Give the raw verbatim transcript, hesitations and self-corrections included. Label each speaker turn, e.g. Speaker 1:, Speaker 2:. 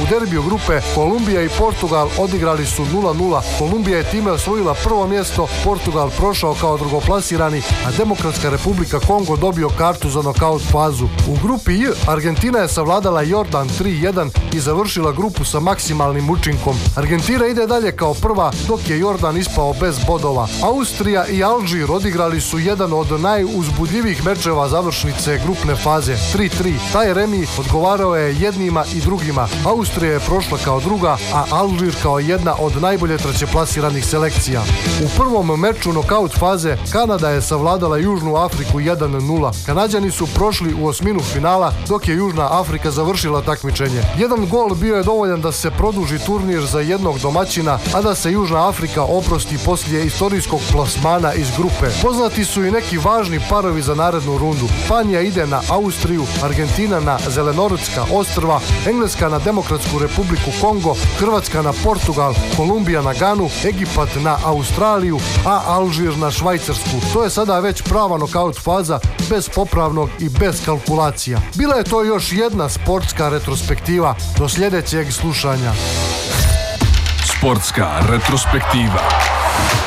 Speaker 1: derbiju grupe Kolumbija i Portugal odigrali su nula nula. Kolumbija je time osvojila prvo mjesto, Portugal prošao kao drugoplasirani, a Demokratska Republika Kongo dobio kartu za nokaut fazu. U grupi J Argentina je savladala Jordan tri jedan i završila grupu sa maksimalnim učinkom. Argentina ide dalje kao prva, dok je Jordan ispao bez bodova. Austrija i Alžir odigrali su jedan od najuzbudljivijih mečeva završnice grupne faze, tri tri. Taj remi odgovarao je jednima i drugima. Austrija je prošla kao druga, a Alžir kao jedna od najbolje trećeplasiranih selekcija. U prvom meču nokaut faze Kanada je savladala Južnu Afriku jedan nula. Kanađani su prošli u osminu finala, dok je Južna Afrika završila takmičenje. Jedan gol bio je dovoljan da se produži turnir za jednog domaćina, a da se Južna Afrika oprosti poslije istorijskog plasmana iz grupe. Poznati su i neki važni parovi za narednu rundu. Španija ide na Austriju, Argentina na Zelenortska ostrva, Engleska na Demokratsku Republiku Kongo, Hrvatska na Portugal, Kolumbija na Ganu, Egipat na Australiju, a Alžir na Švajcarsku. To je sada već prava nokaut faza, bez popravnog i bez kalkulacija. Bila je to još jedna sportska retrospektiva. Do sljedećeg slušanja.
Speaker 2: Sportska retrospektiva.